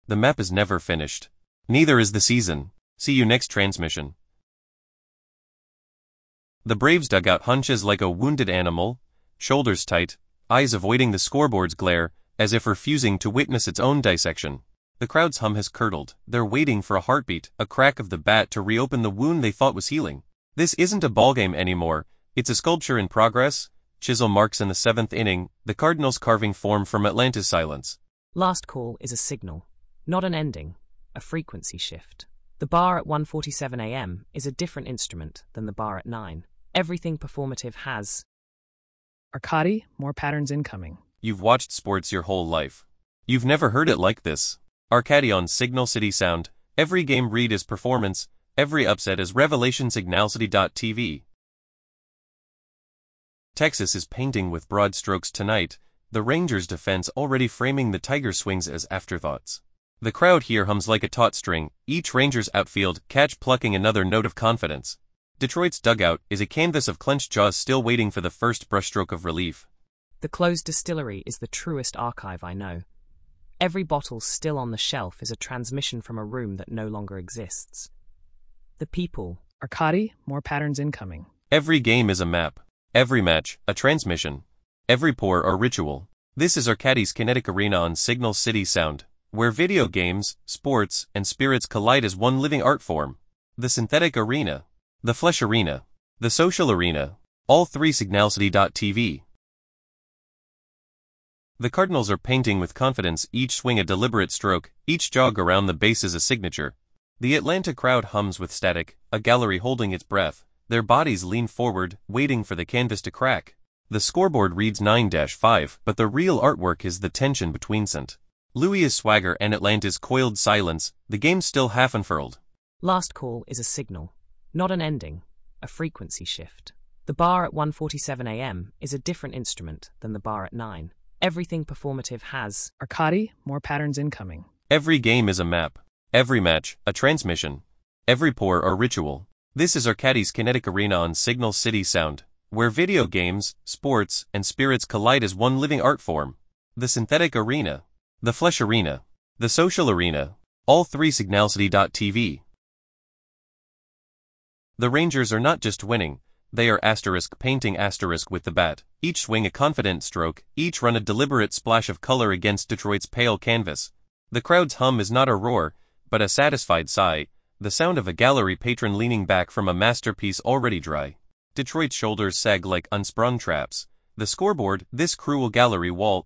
The map is never finished. Neither is the season. See you next transmission. The Braves dugout hunches like a wounded animal, shoulders tight, eyes avoiding the scoreboard's glare, as if refusing to witness its own dissection. The crowd's hum has curdled. They're waiting for a heartbeat, a crack of the bat to reopen the wound they thought was healing. This isn't a ballgame anymore, it's a sculpture in progress. Chisel marks in the 7th inning, the Cardinals carving form from Atlanta's silence. Last call is a signal, not an ending, a frequency shift. The bar at 1:47 a.m. is a different instrument than the bar at 9. Everything performative has. Arcadi, more patterns incoming. You've watched sports your whole life. You've never heard it like this. Arcadi on Signal City Sound. Every game read is performance, every upset is revelation. Signalcity.tv. Texas is painting with broad strokes tonight, the Rangers' defense already framing the Tiger swings as afterthoughts. The crowd here hums like a taut string, each Rangers outfield catch plucking another note of confidence. Detroit's dugout is a canvas of clenched jaws still waiting for the first brushstroke of relief. The closed distillery is the truest archive I know. Every bottle still on the shelf is a transmission from a room that no longer exists. The people. Arcadi, more patterns incoming. Every game is a map. Every match, a transmission. Every pour, a ritual. This is Arcadi's Kinetic Arena on Signal City Sound, where video games, sports, and spirits collide as one living art form. The synthetic arena. The flesh arena. The social arena. All three. Signalcity.tv. The Cardinals are painting with confidence, each swing a deliberate stroke, each jog around the bases a signature. The Atlanta crowd hums with static, a gallery holding its breath. Their bodies lean forward, waiting for the canvas to crack. The scoreboard reads 9-5, but the real artwork is the tension between St. Louis' swagger and Atlanta's coiled silence, the game still half unfurled. Last call is a signal, not an ending, a frequency shift. The bar at 1:47 a.m. is a different instrument than the bar at 9. Everything performative has. Arcadi, more patterns incoming. Every game is a map. Every match, a transmission. Every pour, a ritual. This is Arcadi's Kinetic Arena on Signal City Sound, where video games, sports, and spirits collide as one living art form. The synthetic arena. The flesh arena. The social arena. All three. Signalcity.tv. The Rangers are not just winning, they are painting with the bat, each swing a confident stroke, each run a deliberate splash of color against Detroit's pale canvas. The crowd's hum is not a roar, but a satisfied sigh, the sound of a gallery patron leaning back from a masterpiece already dry. Detroit's shoulders sag like unsprung traps. The scoreboard, this cruel gallery wall,